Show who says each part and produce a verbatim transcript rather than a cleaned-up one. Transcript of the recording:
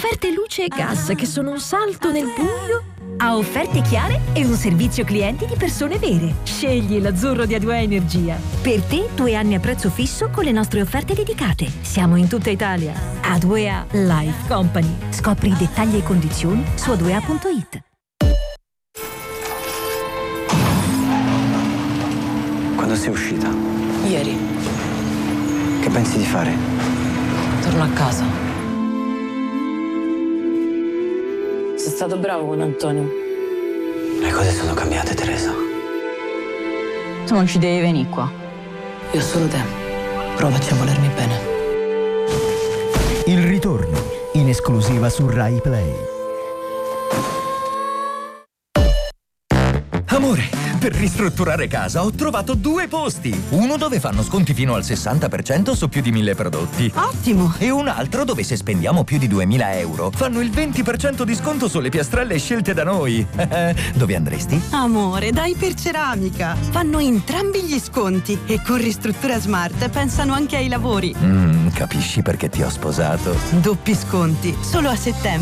Speaker 1: offerte luce e gas che sono un salto nel buio.
Speaker 2: Ha offerte chiare e un servizio clienti di persone vere.
Speaker 1: Scegli l'azzurro di A due A Energia.
Speaker 2: Per te, due anni a prezzo fisso con le nostre offerte dedicate. Siamo in tutta Italia.
Speaker 1: A due A Life Company.
Speaker 2: Scopri i dettagli e condizioni su a due a punto it.
Speaker 3: Quando sei uscita?
Speaker 4: Ieri.
Speaker 3: Che pensi di fare?
Speaker 4: Torno a casa. Sei stato bravo con Antonio.
Speaker 3: Le cose sono cambiate, Teresa.
Speaker 4: Tu non ci devi venire qua. Io ho solo te. Provaci a volermi bene.
Speaker 5: Il ritorno, in esclusiva su Rai Play.
Speaker 6: Amore, per ristrutturare casa ho trovato due posti. Uno dove fanno sconti fino al sessanta per cento su più di mille prodotti.
Speaker 4: Ottimo!
Speaker 6: E un altro dove se spendiamo più di duemila euro fanno il venti per cento di sconto sulle piastrelle scelte da noi. Dove andresti?
Speaker 7: Amore, da Iperceramica. Fanno entrambi gli sconti e con Ristruttura Smart pensano anche ai lavori.
Speaker 6: Mm, capisci perché ti ho sposato?
Speaker 7: Doppi sconti, solo a settembre.